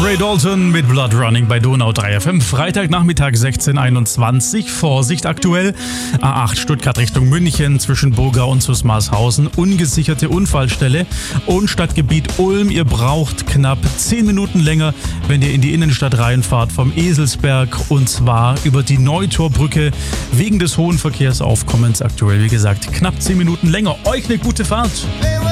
Ray Dalton mit Blood Running bei Donau 3 FM. Freitagnachmittag 16:21. Vorsicht aktuell. A8 Stuttgart Richtung München zwischen Burgau und Susmarshausen. Ungesicherte Unfallstelle. Und Stadtgebiet Ulm. Ihr braucht knapp 10 Minuten länger, wenn ihr in die Innenstadt reinfahrt vom Eselsberg. Und zwar über die Neutorbrücke wegen des hohen Verkehrsaufkommens aktuell. Wie gesagt, knapp 10 Minuten länger. Euch eine gute Fahrt.